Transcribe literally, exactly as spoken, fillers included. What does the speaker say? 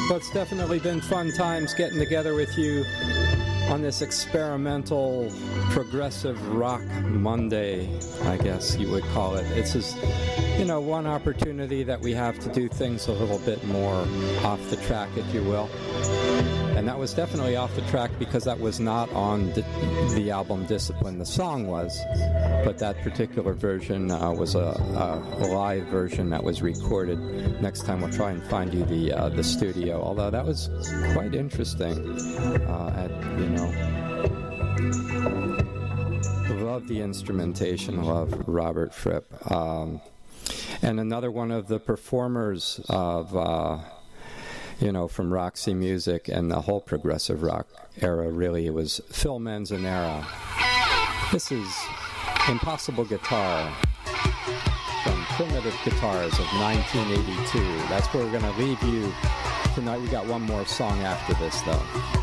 Well, it's definitely been fun times getting together with you on this experimental progressive rock Monday, I guess you would call it. It's just, you know, one opportunity that we have to do things a little bit more off the track, if you will. And that was definitely off the track because that was not on the, the album Discipline. The song was, but that particular version uh, was a, a live version that was recorded. Next time we'll try and find you the uh, the studio. Although that was quite interesting. Uh, at you know, love the instrumentation. Love Robert Fripp. Um, and another one of the performers of. Uh, You know, from Roxy Music and the whole progressive rock era, really, it was Phil Manzanera. This is Impossible Guitar from Primitive Guitars of nineteen eighty-two. That's where we're going to leave you tonight. We got one more song after this, though.